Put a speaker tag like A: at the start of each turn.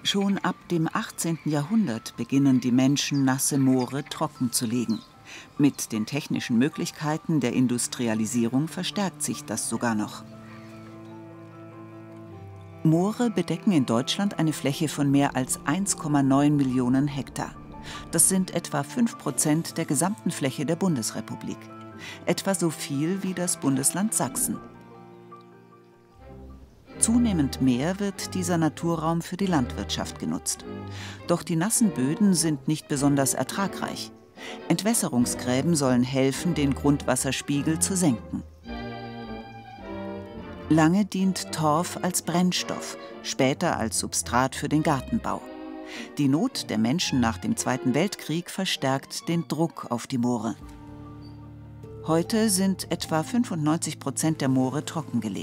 A: Schon ab dem 18. Jahrhundert beginnen die Menschen, nasse Moore trockenzulegen. Mit den technischen Möglichkeiten der Industrialisierung verstärkt sich das sogar noch. Moore bedecken in Deutschland eine Fläche von mehr als 1,9 Millionen Hektar. Das sind etwa 5% der gesamten Fläche der Bundesrepublik. Etwa so viel wie das Bundesland Sachsen. Zunehmend mehr wird dieser Naturraum für die Landwirtschaft genutzt. Doch die nassen Böden sind nicht besonders ertragreich. Entwässerungsgräben sollen helfen, den Grundwasserspiegel zu senken. Lange dient Torf als Brennstoff, später als Substrat für den Gartenbau. Die Not der Menschen nach dem Zweiten Weltkrieg verstärkt den Druck auf die Moore. Heute sind etwa 95% der Moore trockengelegt.